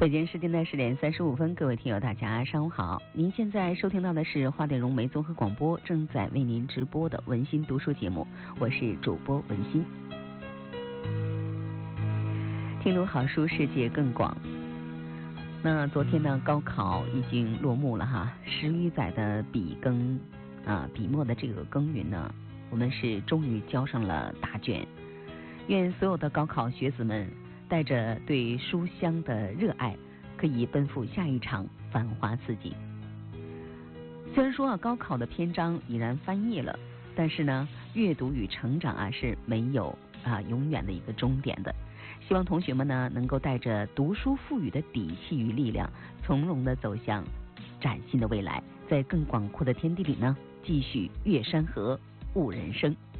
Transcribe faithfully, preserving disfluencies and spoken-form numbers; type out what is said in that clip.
北京时间的十点三十五分，各位听友大家上午好。您现在收听到的是华点融媒综合广播正在为您直播的文心读书节目，我是主播文心。听读好书，世界更广。那昨天呢，高考已经落幕了哈，十余载的笔耕啊笔墨的这个耕耘呢，我们是终于交上了答卷。愿所有的高考学子们带着对书香的热爱，可以奔赴下一场繁华刺激。虽然说啊，高考的篇章已然翻页了，但是呢，阅读与成长啊是没有啊永远的一个终点的。希望同学们呢，能够带着读书赋予的底气与力量，从容地走向崭新的未来，在更广阔的天地里呢，继续越山河悟人生。